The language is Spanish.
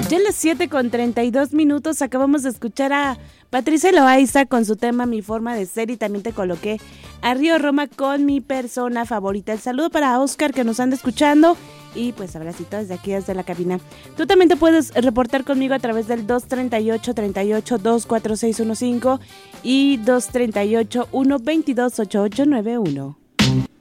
Ya a las 7:32 acabamos de escuchar a Patricia Loaiza con su tema Mi Forma de Ser, y también te coloqué a Río Roma con Mi Persona Favorita. El saludo para Oscar, que nos anda escuchando, y pues abracito desde aquí, desde la cabina. Tú también te puedes reportar conmigo a través del 238-24615 y 238-122-8891.